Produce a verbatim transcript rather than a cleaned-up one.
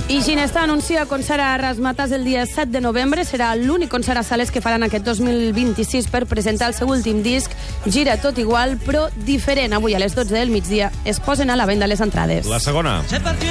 I Ginestà anuncia concert a Razzmatazz el dia set de novembre. Serà l'únic concert a sales que faran aquest dos mil vint-i-sis per presentar el seu últim disc, Gira tot igual, però diferent. Avui a les dotze del migdia es posen a la venda les entrades. La segona.